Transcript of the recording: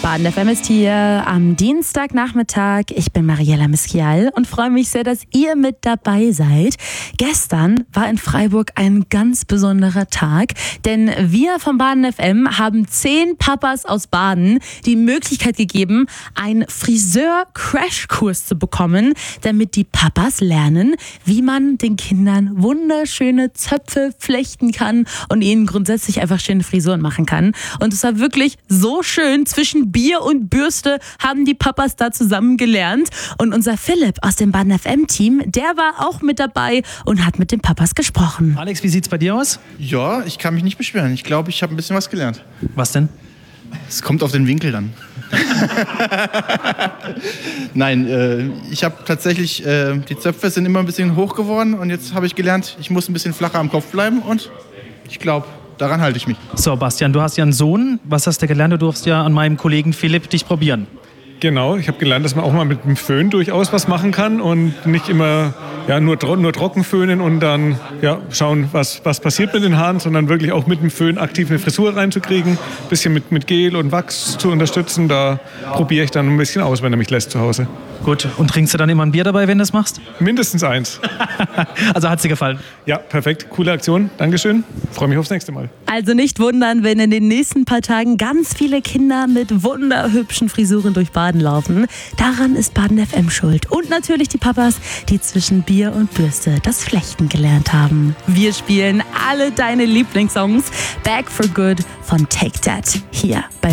Baden FM ist hier am Dienstagnachmittag. Ich bin Mariella Miskial und freue mich sehr, dass ihr mit dabei seid. Gestern war in Freiburg ein ganz besonderer Tag, denn wir vom Baden FM haben 10 Papas aus Baden die Möglichkeit gegeben, einen Friseur-Crashkurs zu bekommen, damit die Papas lernen, wie man den Kindern wunderschöne Zöpfe flechten kann und ihnen grundsätzlich einfach schöne Frisuren machen kann. Und es war wirklich so schön. Zwischen Bier und Bürste haben die Papas da zusammen gelernt. Und unser Philipp aus dem Baden FM-Team, der war auch mit dabei und hat mit den Papas gesprochen. Alex, wie sieht's bei dir aus? Ja, ich kann mich nicht beschweren. Ich glaube, ich habe ein bisschen was gelernt. Was denn? Es kommt auf den Winkel dann. Nein, ich habe tatsächlich, die Zöpfe sind immer ein bisschen hoch geworden und jetzt habe ich gelernt, ich muss ein bisschen flacher am Kopf bleiben und ich glaube, daran halte ich mich. So, Bastian, du hast ja einen Sohn. Was hast du gelernt? Du durfst ja an meinem Kollegen Philipp dich probieren. Genau, ich habe gelernt, dass man auch mal mit dem Föhn durchaus was machen kann und nicht immer nur trocken föhnen und dann schauen, was passiert mit den Haaren, sondern wirklich auch mit dem Föhn aktiv eine Frisur reinzukriegen, ein bisschen mit Gel und Wachs zu unterstützen. Da probiere ich dann ein bisschen aus, wenn er mich lässt zu Hause. Gut, und trinkst du dann immer ein Bier dabei, wenn du das machst? Mindestens 1. Also hat's dir gefallen? Ja, perfekt, coole Aktion, Dankeschön, freue mich aufs nächste Mal. Also nicht wundern, wenn in den nächsten paar Tagen ganz viele Kinder mit wunderhübschen Frisuren durch Baden laufen. Daran ist Baden FM schuld. Und natürlich die Papas, die zwischen Bier und Bürste das Flechten gelernt haben. Wir spielen alle deine Lieblingssongs. Back for Good von Take That hier bei